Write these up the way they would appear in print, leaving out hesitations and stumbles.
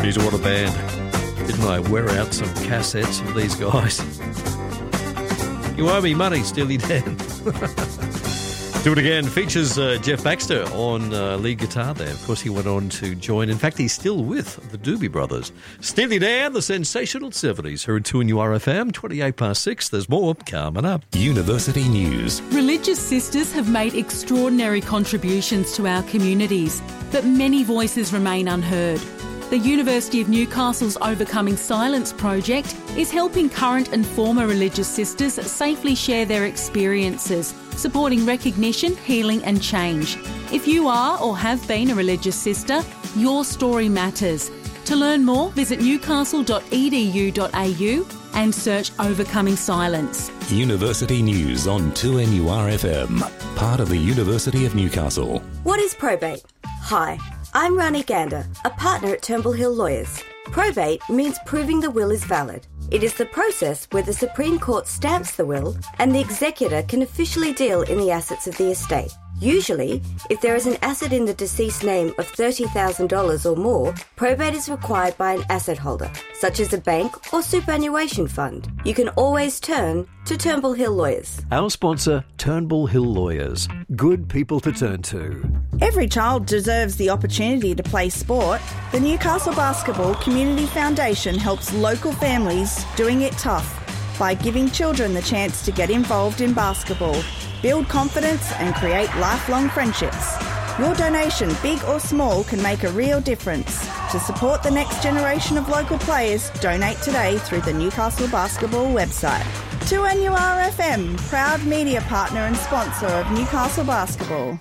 Jeez, what a band. Didn't I wear out some cassettes of these guys? You owe me money, Steely Dan. Do it again. Features Jeff Baxter on lead guitar there. Of course, he went on to join. In fact, he's still with the Doobie Brothers. Steely Dan, the sensational 70s. Heard 2NURFM, 6:28. There's more coming up. University News. Religious sisters have made extraordinary contributions to our communities, but many voices remain unheard. The University of Newcastle's Overcoming Silence project is helping current and former religious sisters safely share their experiences, supporting recognition, healing and change. If you are or have been a religious sister, your story matters. To learn more, visit newcastle.edu.au and search Overcoming Silence. University News on 2NURFM, part of the University of Newcastle. What is probate? Hi, I'm Rani Gander, a partner at Turnbull Hill Lawyers. Probate means proving the will is valid. It is the process where the Supreme Court stamps the will and the executor can officially deal in the assets of the estate. Usually, if there is an asset in the deceased's name of $30,000 or more, probate is required by an asset holder, such as a bank or superannuation fund. You can always turn to Turnbull Hill Lawyers. Our sponsor, Turnbull Hill Lawyers. Good people to turn to. Every child deserves the opportunity to play sport. The Newcastle Basketball Community Foundation helps local families doing it tough by giving children the chance to get involved in basketball, build confidence and create lifelong friendships. Your donation, big or small, can make a real difference. To support the next generation of local players, donate today through the Newcastle Basketball website. 2NURFM, proud media partner and sponsor of Newcastle Basketball.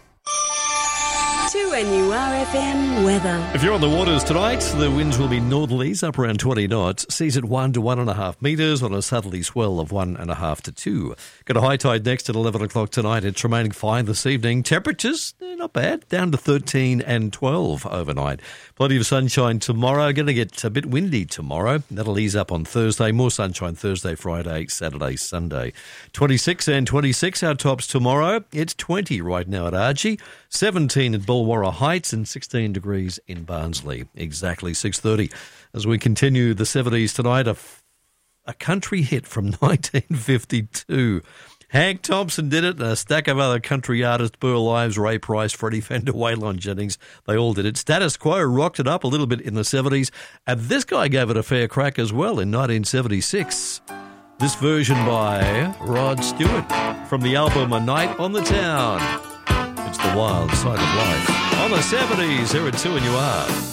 2NURFM weather. If you're on the waters tonight, the winds will be northerlies up around 20 knots. Seas at 1 to 1.5 metres on a southerly swell of 1.5 to 2. Got a high tide next at 11 o'clock tonight. It's remaining fine this evening. Temperatures, not bad, down to 13 and 12 overnight. Plenty of sunshine tomorrow. Going to get a bit windy tomorrow. That'll ease up on Thursday. More sunshine Thursday, Friday, Saturday, Sunday. 26 and 26 our tops tomorrow. It's 20 right now at Archie, 17 at Bulwarra Heights and 16 degrees in Barnsley. Exactly 6:30. As we continue the 70s tonight, a country hit from 1952. Hank Thompson did it, and a stack of other country artists, Burl Ives, Ray Price, Freddie Fender, Waylon Jennings, they all did it. Status Quo rocked it up a little bit in the 70s, and this guy gave it a fair crack as well in 1976. This version by Rod Stewart from the album A Night on the Town. It's the wild side of life. On the 70s, here at 2NUR.